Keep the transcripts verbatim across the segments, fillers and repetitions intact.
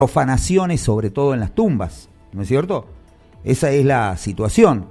profanaciones, sobre todo en las tumbas, ¿no es cierto? Esa es la situación.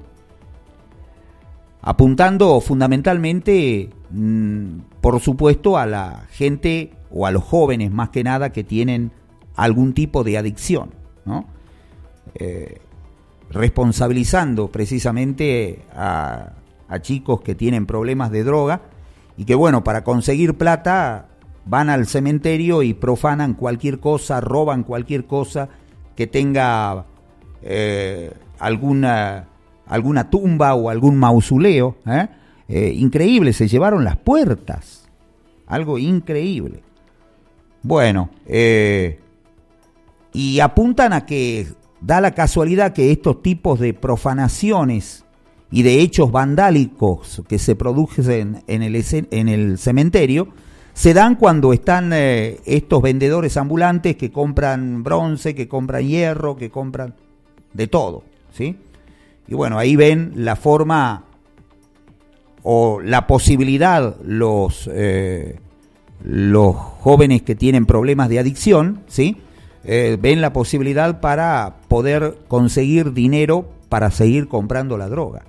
Apuntando fundamentalmente, mmm, por supuesto, a la gente o a los jóvenes más que nada que tienen algún tipo de adicción, ¿no? Eh, responsabilizando precisamente a, a chicos que tienen problemas de droga y que, bueno, para conseguir plata van al cementerio y profanan cualquier cosa, roban cualquier cosa que tenga eh, alguna, alguna tumba o algún mausoleo, ¿eh? Eh, increíble, se llevaron las puertas, algo increíble. Bueno, eh, y apuntan a que da la casualidad que estos tipos de profanaciones y de hechos vandálicos que se producen en el, en el cementerio se dan cuando están eh, estos vendedores ambulantes que compran bronce, que compran hierro, que compran de todo, ¿sí? Y bueno, ahí ven la forma o la posibilidad los, eh, los jóvenes que tienen problemas de adicción, ¿sí? Eh, ven la posibilidad para poder conseguir dinero para seguir comprando la droga.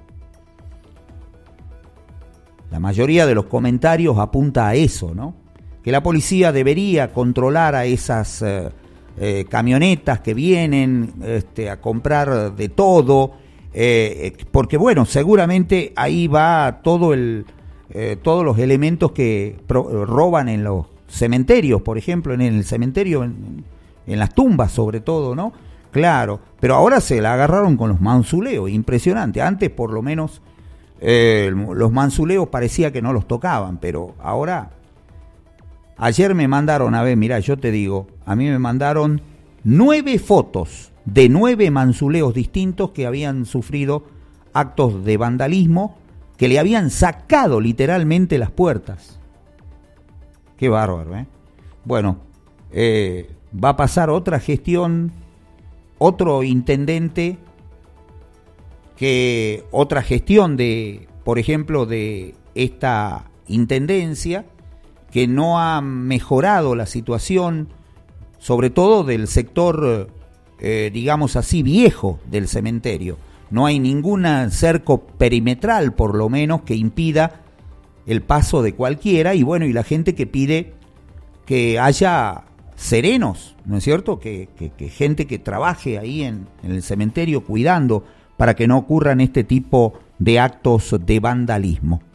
La mayoría de los comentarios apunta a eso, ¿no? Que la policía debería controlar a esas eh, eh, camionetas que vienen este, a comprar de todo, eh, porque bueno, seguramente ahí va todo el, eh, todos los elementos que pro, roban en los cementerios, por ejemplo, en el cementerio, en, en las tumbas sobre todo, ¿no? Claro, pero ahora se la agarraron con los mausoleos, impresionante. Antes por lo menos eh, los mausoleos parecía que no los tocaban, pero ahora... Ayer me mandaron, a ver, mirá, yo te digo, a mí me mandaron nueve fotos de nueve mausoleos distintos que habían sufrido actos de vandalismo, que le habían sacado literalmente las puertas. Qué bárbaro, ¿eh? Bueno, eh, va a pasar otra gestión, otro intendente, que otra gestión de, por ejemplo, de esta intendencia, que no ha mejorado la situación, sobre todo del sector, eh, digamos así, viejo del cementerio. No hay ningún cerco perimetral, por lo menos, que impida el paso de cualquiera, y bueno, y la gente que pide que haya serenos, ¿no es cierto? Que, que, que gente que trabaje ahí en, en el cementerio cuidando para que no ocurran este tipo de actos de vandalismo.